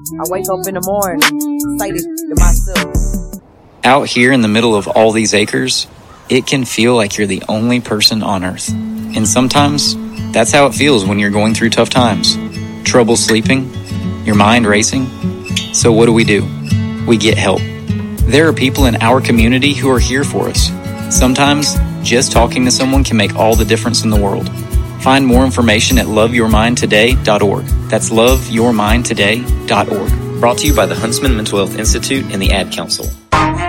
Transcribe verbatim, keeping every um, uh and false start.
I wake up in the morning, say this to myself. Out here in the middle of all these acres, it can feel like you're the only person on earth. And sometimes, that's how it feels when you're going through tough times. Trouble sleeping, your mind racing. So what do we do? We get help. There are people in our community who are here for us. Sometimes, just talking to someone can make all the difference in the world. Find more information at love your mind today dot org. That's love your mind today dot org. Brought to you by the Huntsman Mental Health Institute and the Ad Council.